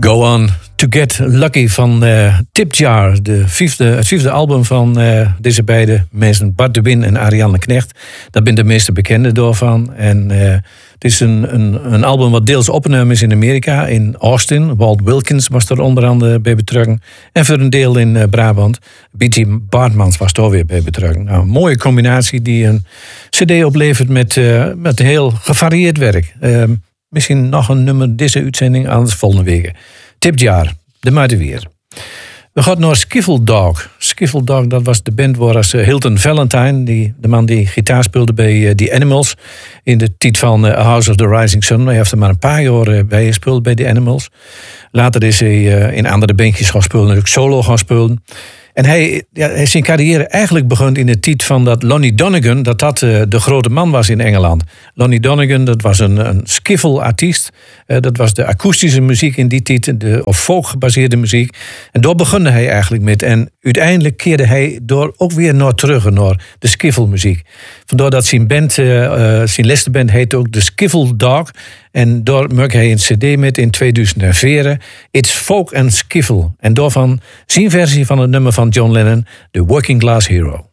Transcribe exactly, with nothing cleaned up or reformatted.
Go On To Get Lucky van uh, Tip Jar, de vijfde, het vijfde album van uh, deze beide mensen, Bart de Win en Ariane Knecht. Daar ben de meeste bekenden door van. En uh, het is een, een, een album wat deels opgenomen is in Amerika, in Austin. Walt Wilkins was er onder andere bij betrokken. En voor een deel in uh, Brabant. B T Baartmans was er weer bij betrokken. Nou, een mooie combinatie die een cd oplevert met, uh, met heel gevarieerd werk. Uh, misschien nog een nummer deze uitzending, anders volgende week. Tip Jar, de maat weer. We gaan naar Skiffle Dog. Skiffle Dog, dat was de band waar als Hilton Valentine, die, de man die gitaar speelde bij uh, The Animals, in de tijd van uh, A House of the Rising Sun. Hij heeft er maar een paar jaar uh, bij gespeeld bij The Animals. Later is hij uh, in andere bandjes gaan spelen, natuurlijk solo gaan spelen. En hij, ja, hij zijn carrière eigenlijk begon in de tijd van dat Lonnie Donegan, dat dat uh, de grote man was in Engeland. Lonnie Donegan, dat was een, een skiffle-artiest. Uh, dat was de akoestische muziek in die tijd, de op folk gebaseerde muziek. En daar begon hij eigenlijk met. En uiteindelijk keerde hij door ook weer naar terug, naar de skiffle-muziek. Vandaar dat zijn band, uh, uh, zijn laatste band heette ook de Skiffle Dog. En daar maakte hij een cd met in tweeduizend vier. It's Folk and Skiffle. En daarvan zijn versie van het nummer van John Lennon, The Working Class Hero.